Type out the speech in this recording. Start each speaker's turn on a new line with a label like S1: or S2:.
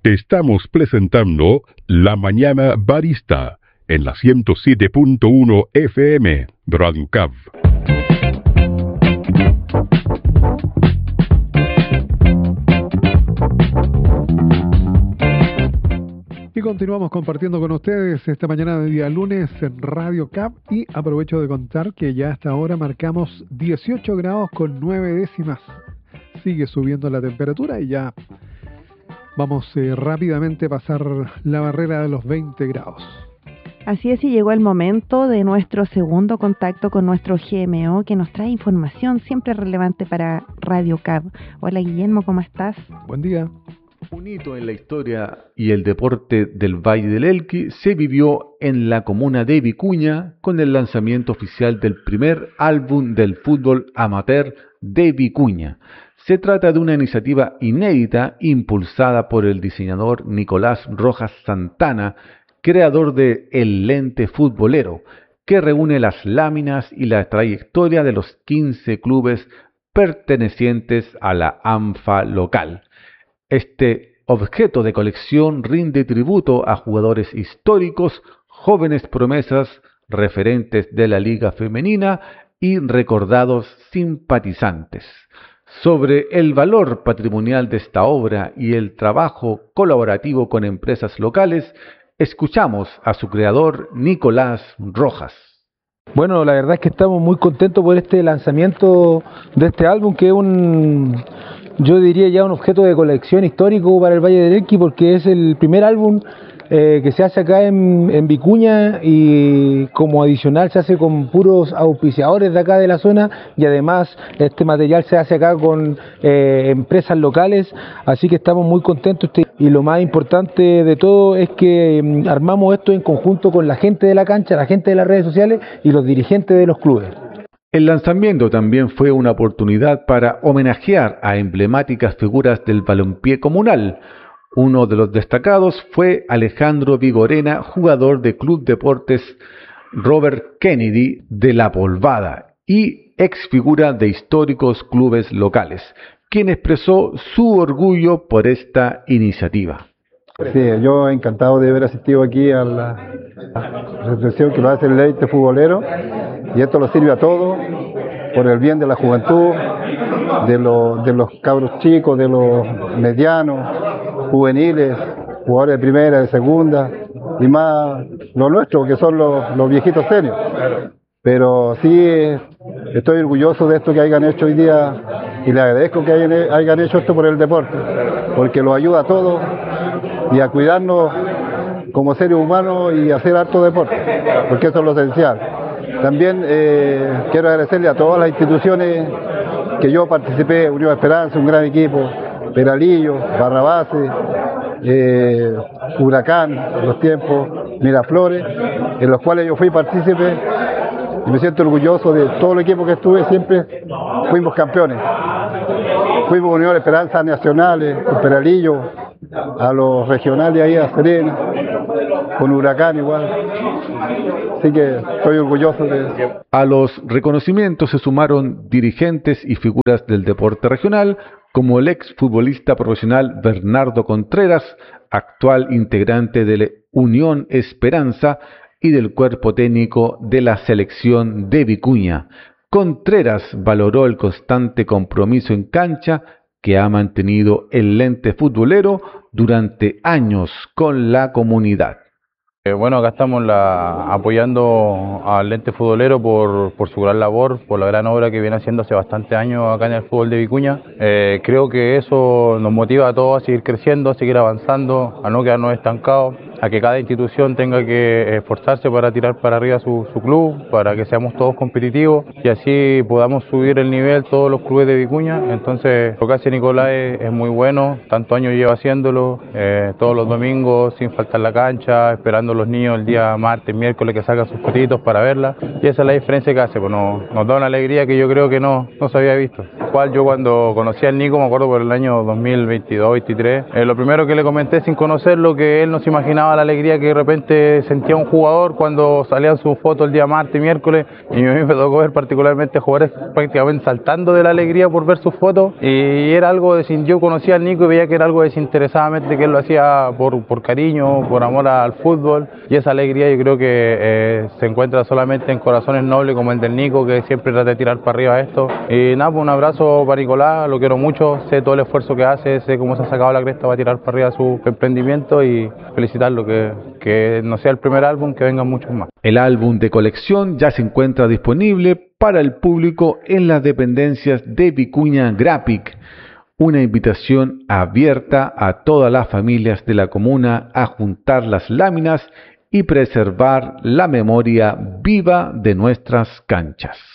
S1: Te estamos presentando La Mañana Barista en la 107.1 FM Radio Cab.
S2: Y continuamos compartiendo con ustedes esta mañana de día lunes en Radio Cab, y aprovecho de contar que ya hasta ahora marcamos 18 grados con 9 décimas. Sigue subiendo la temperatura y ya vamos rápidamente a pasar la barrera de los 20 grados.
S3: Así es, y llegó el momento de nuestro segundo contacto con nuestro GMO, que nos trae información siempre relevante para Radio Cab. Hola Guillermo, ¿cómo estás?
S2: Buen día.
S4: Un hito en la historia y el deporte del Valle del Elqui se vivió en la comuna de Vicuña con el lanzamiento oficial del primer álbum del fútbol amateur de Vicuña. Se trata de una iniciativa inédita impulsada por el diseñador Nicolás Rojas Santana, creador de El Lente Futbolero, que reúne las láminas y la trayectoria de los 15 clubes pertenecientes a la ANFA local. Este objeto de colección rinde tributo a jugadores históricos, jóvenes promesas, referentes de la Liga Femenina y recordados simpatizantes. Sobre el valor patrimonial de esta obra y el trabajo colaborativo con empresas locales, escuchamos a su creador, Nicolás Rojas.
S5: Bueno, la verdad es que estamos muy contentos por este lanzamiento de este álbum, que es yo diría ya un objeto de colección histórico para el Valle del Elqui, porque es el primer álbum que se hace acá en Vicuña, y como adicional se hace con puros auspiciadores de acá de la zona, y además este material se hace acá con empresas locales, así que estamos muy contentos. Y lo más importante de todo es que armamos esto en conjunto con la gente de la cancha, la gente de las redes sociales y los dirigentes de los clubes.
S4: El lanzamiento también fue una oportunidad para homenajear a emblemáticas figuras del balompié comunal. Uno de los destacados fue Alejandro Vigorena, jugador de Club Deportes Robert Kennedy de La Polvada y ex figura de históricos clubes locales, quien expresó su orgullo por esta iniciativa.
S6: Sí, yo encantado de haber asistido aquí a la recepción que lo hace el Lente Futbolero, y esto lo sirve a todos por el bien de la juventud, de los cabros chicos, de los medianos, juveniles, jugadores de primera, de segunda, y más lo nuestro, que son los viejitos serios. Pero sí estoy orgulloso de esto que hayan hecho hoy día, y le agradezco que hayan hecho esto por el deporte, porque lo ayuda a todos y a cuidarnos como seres humanos y hacer harto deporte, porque eso es lo esencial. También quiero agradecerle a todas las instituciones que yo participé: Unión Esperanza, un gran equipo, Peralillo, Barrabase, Huracán, en los tiempos, Miraflores, en los cuales yo fui partícipe, y me siento orgulloso de todo el equipo que estuve. Siempre fuimos campeones. Fuimos Unión Esperanza nacionales, con Peralillo, a los regionales ahí a Serena, con Huracán igual. Así que estoy orgulloso de eso.
S4: A los reconocimientos se sumaron dirigentes y figuras del deporte regional, como el ex futbolista profesional Bernardo Contreras, actual integrante de la Unión Esperanza y del cuerpo técnico de la selección de Vicuña. Contreras valoró el constante compromiso en cancha que ha mantenido el Lente Futbolero durante años con la comunidad.
S7: Bueno, acá estamos apoyando al Lente Futbolero por su gran labor, por la gran obra que viene haciendo hace bastantes años acá en el fútbol de Vicuña. Creo que eso nos motiva a todos a seguir creciendo, a seguir avanzando, a no quedarnos estancados, a que cada institución tenga que esforzarse para tirar para arriba su club, para que seamos todos competitivos y así podamos subir el nivel todos los clubes de Vicuña. Entonces, lo que hace Nicolás es muy bueno, tantos años lleva haciéndolo, todos los domingos sin faltar la cancha, esperando a los niños el día martes, miércoles que sacan sus fotitos para verla, y esa es la diferencia que hace, pues nos da una alegría que yo creo que no se había visto. Cual yo cuando conocí al Nico, me acuerdo por el año 2022-23, lo primero que le comenté sin conocerlo, que él no se imaginaba imaginaba la alegría que de repente sentía un jugador cuando salían sus fotos el día martes y miércoles, y a mí me tocó ver particularmente jugadores prácticamente saltando de la alegría por ver sus fotos, y era algo yo conocía al Nico y veía que era algo desinteresadamente, que él lo hacía por cariño, por amor al fútbol, y esa alegría yo creo que se encuentra solamente en corazones nobles como el del Nico, que siempre trata de tirar para arriba esto. Y nada, pues un abrazo para Nicolás, lo quiero mucho, sé todo el esfuerzo que hace, sé cómo se ha sacado la cresta para tirar para arriba su emprendimiento, y felicitarlo, que no sea el primer álbum, que vengan muchos más.
S4: El álbum de colección ya se encuentra disponible para el público en las dependencias de Vicuña Graphic. Una invitación abierta a todas las familias de la comuna a juntar las láminas y preservar la memoria viva de nuestras canchas.